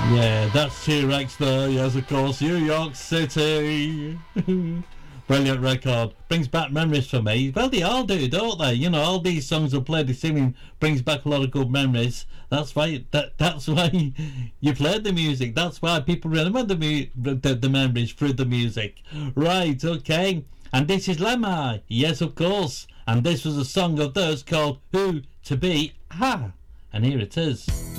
Yeah, that's T-Rex there. Yes, of course, New York City. Brilliant record. Brings back memories for me. Well, they all do, don't they? You know, all these songs I played this evening brings back a lot of good memories. That's why that's why you played the music. That's why people remember the memories through the music. Right, okay. And this is Lemma. Yes, of course. And this was a song of theirs called Who to Be. Ah, and here it is.